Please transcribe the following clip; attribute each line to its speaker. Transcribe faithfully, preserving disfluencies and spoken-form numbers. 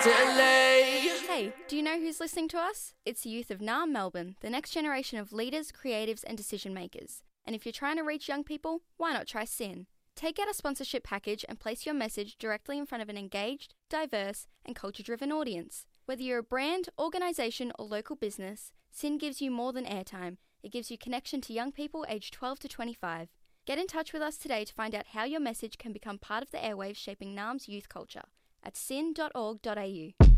Speaker 1: delay.
Speaker 2: Hey, do you know who's listening to us? It's the youth of Naarm, Melbourne, the next generation of leaders, creatives and decision makers. And if you're trying to reach young people, why not try SYN? Take out a sponsorship package and place your message directly in front of an engaged, diverse and culture-driven audience. Whether you're a brand, organisation or local business, SYN gives you more than airtime. It gives you connection to young people aged twelve to twenty-five. Get in touch with us today to find out how your message can become part of the airwaves shaping Naarm's youth culture at syn dot org dot a u.